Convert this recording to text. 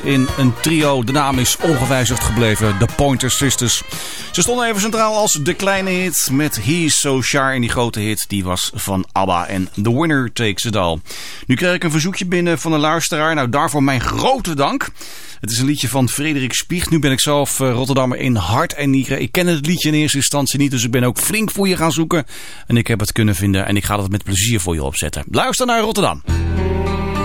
In een trio, de naam is ongewijzigd gebleven, de Pointer Sisters. Ze stonden even centraal als de kleine hit met He's So Shy. En die grote hit die was van ABBA en The Winner Takes It All. Nu krijg ik een verzoekje binnen van een luisteraar. Nou, daarvoor mijn grote dank. Het is een liedje van Frederik Spiegt. Nu ben ik zelf Rotterdammer in hart en nieren. Ik ken het liedje in eerste instantie niet, dus ik ben ook flink voor je gaan zoeken. En ik heb het kunnen vinden en ik ga het met plezier voor je opzetten. Luister naar Rotterdam.